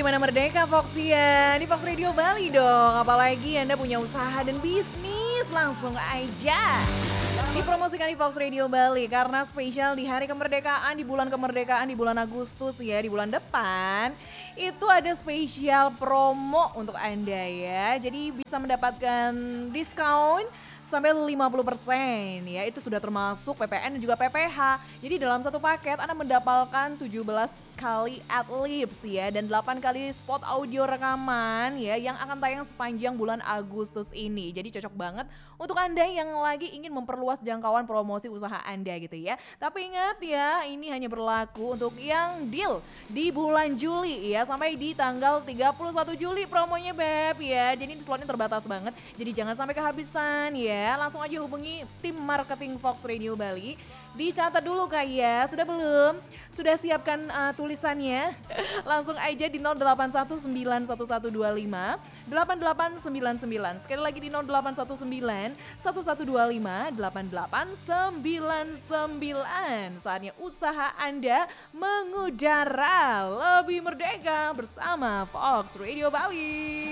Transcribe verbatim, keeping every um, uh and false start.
gimana merdeka Foxian? Di Fox Radio Bali dong. Apalagi Anda punya usaha dan bisnis, langsung aja dipromosikan di Fox Radio Bali karena spesial di hari kemerdekaan, di bulan kemerdekaan, di bulan Agustus ya, di bulan depan. Itu ada spesial promo untuk Anda ya. Jadi bisa mendapatkan diskon sampai lima puluh persen ya, itu sudah termasuk P P N dan juga P P H. Jadi dalam satu paket Anda mendapatkan tujuh belas kali adlibs ya dan delapan kali spot audio rekaman ya yang akan tayang sepanjang bulan Agustus ini. Jadi cocok banget untuk Anda yang lagi ingin memperluas jangkauan promosi usaha Anda gitu ya. Tapi ingat ya, ini hanya berlaku untuk yang deal di bulan Juli ya sampai di tanggal tiga puluh satu Juli promonya Beb ya. Jadi slotnya terbatas banget. Jadi jangan sampai kehabisan ya. Langsung aja hubungi tim marketing Fox Radio Bali. Dicatat dulu Kak ya, sudah belum? Sudah siapkan uh, tulisannya? Langsung aja di nol delapan satu sembilan satu satu dua lima delapan delapan sembilan sembilan. Sekali lagi di nol delapan satu sembilan satu satu dua lima delapan delapan sembilan sembilan. Saatnya usaha Anda mengudara lebih merdeka bersama Fox Radio Bali.